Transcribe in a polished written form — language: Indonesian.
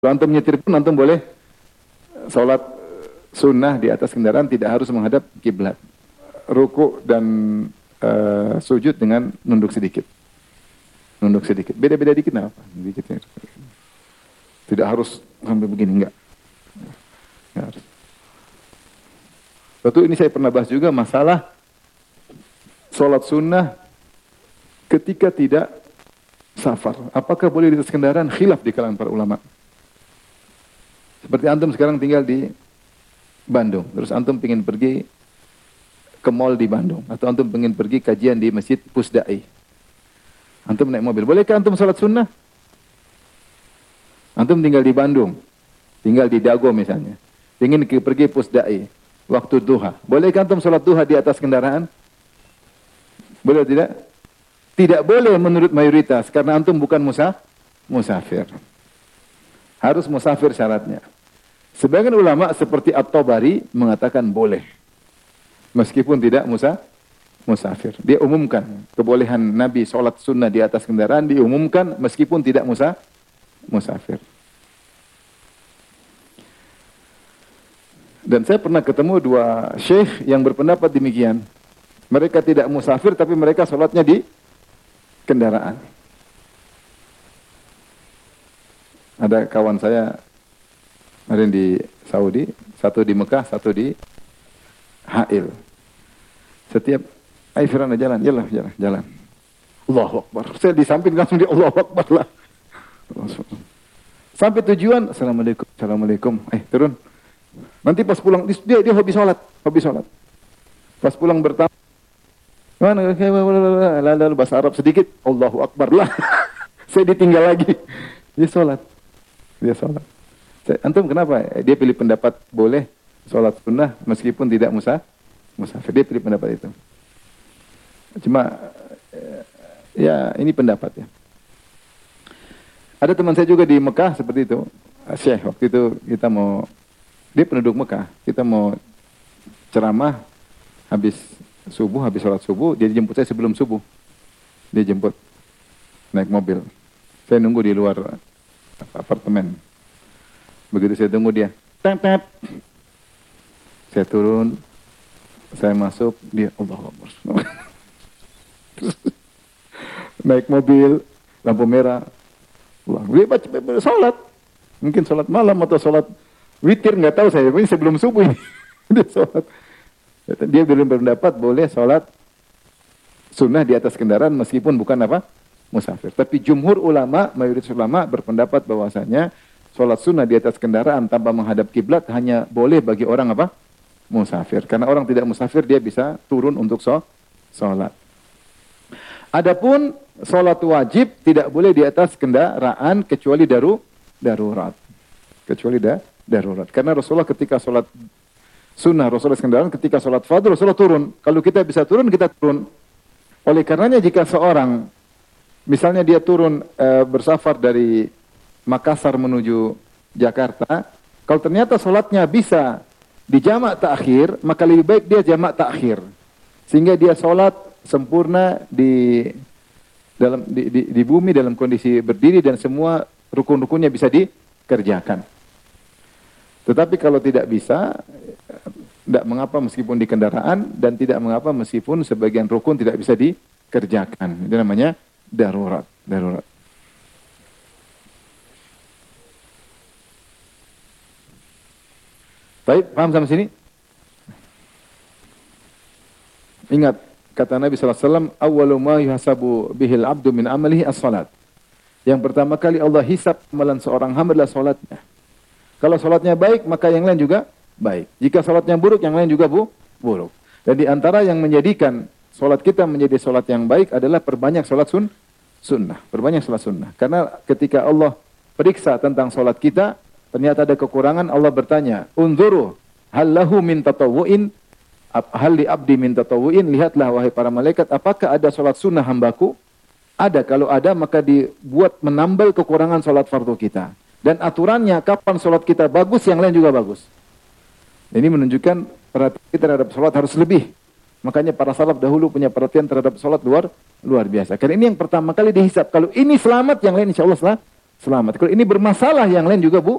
Kalau antum nyetir pun antum boleh sholat sunnah di atas kendaraan tidak harus menghadap kiblat. Ruku dan sujud dengan nunduk sedikit. Nunduk sedikit. Beda-beda dikit apa? Dikit. Tidak harus sampai begini, enggak. Enggak harus. Waktu ini saya pernah bahas juga masalah sholat sunnah ketika tidak safar. Apakah boleh di atas kendaraan? Khilaf di kalangan para ulama. Seperti antum sekarang tinggal di Bandung, terus antum pengen pergi ke mall di Bandung, atau antum pengen pergi kajian di Masjid Pusdai. Antum naik mobil, bolehkah antum sholat sunnah? Antum tinggal di Bandung, tinggal di Dago misalnya, pengen pergi Pusdai, waktu duha. Bolehkah antum sholat duha di atas kendaraan? Boleh tidak? Tidak boleh menurut mayoritas, karena antum bukan musafir. Harus musafir syaratnya. Sebagian ulama seperti At-Tabari mengatakan boleh. Meskipun tidak musafir. Dia umumkan kebolehan Nabi sholat sunnah di atas kendaraan, diumumkan meskipun tidak musafir. Dan saya pernah ketemu dua syekh yang berpendapat demikian. Mereka tidak musafir tapi mereka sholatnya di kendaraan. Ada kawan saya kemarin di Saudi, satu di Mekah, satu di Hail. Setiap, ayo Firana jalan. Allahu Akbar. Saya di samping langsung di Allahu Akbar lah. Sampai tujuan, Assalamualaikum. Turun. Nanti pas pulang, dia hobi sholat. Pas pulang bertamu, lalu bahasa Arab sedikit, Allahu Akbar lah. Saya ditinggal lagi. Dia sholat. Antum kenapa? Dia pilih pendapat boleh sholat sunnah meskipun tidak musafir. Dia pilih pendapat itu. Cuma ya ini pendapat ya. Ada teman saya juga di Mekah seperti itu. Syekh, waktu itu dia penduduk Mekah. Kita mau ceramah habis sholat subuh, dia jemput saya sebelum subuh. Dia jemput naik mobil. Saya nunggu di luar apartemen. Begitu saya tunggu dia, tep. Saya turun, saya masuk, dia Allahu Akbar. Naik mobil, lampu merah. Dia baca salat. Mungkin salat malam atau salat witir, nggak tahu saya. Ini sebelum subuh ini. Dia salat. Dia berpendapat boleh salat sunnah di atas kendaraan meskipun bukan musafir. Tapi jumhur ulama, mayoritas ulama berpendapat bahwasanya salat sunnah di atas kendaraan tanpa menghadap kiblat hanya boleh bagi orang musafir. Karena orang tidak musafir dia bisa turun untuk salat. Adapun salat wajib tidak boleh di atas kendaraan kecuali darurat. Darurat. Karena Rasulullah ketika salat sunnah, Rasulullah kendaraan, ketika salat fardhu Rasulullah turun. Kalau kita bisa turun, kita turun. Oleh karenanya jika seorang misalnya dia turun bersafar dari Makassar menuju Jakarta, kalau ternyata sholatnya bisa dijamak takhir, maka lebih baik dia jamak takhir. Sehingga dia sholat sempurna di bumi dalam kondisi berdiri dan semua rukun-rukunnya bisa dikerjakan. Tetapi kalau tidak bisa, tidak mengapa meskipun di kendaraan dan tidak mengapa meskipun sebagian rukun tidak bisa dikerjakan. Itu namanya darurat. Baik, paham sampai sini? Ingat, kata Nabi SAW, awwalu ma yuhasabu bihil abdu min amalihi as-salat. Yang pertama kali Allah hisab amalan seorang hamba adalah salatnya. Kalau salatnya baik, maka yang lain juga baik. Jika salatnya buruk, yang lain juga buruk. Dan di antara yang menjadikan salat kita menjadi salat yang baik adalah perbanyak salat sunnah. Perbanyak salat sunnah. Karena ketika Allah periksa tentang salat kita, ternyata ada kekurangan, Allah bertanya, unzuru hal lahu min tatawu'in, hal li abdi min tatawu'in, lihatlah wahai para malaikat, apakah ada salat sunnah hambaku? Ada, kalau ada maka dibuat menambal kekurangan salat fardu kita. Dan aturannya kapan salat kita bagus, yang lain juga bagus. Ini menunjukkan perhatian kita terhadap salat harus lebih. Makanya para salaf dahulu punya perhatian terhadap salat luar biasa. Karena ini yang pertama kali dihisab. Kalau ini selamat, yang lain insya Allah selamat. Kalau ini bermasalah, yang lain juga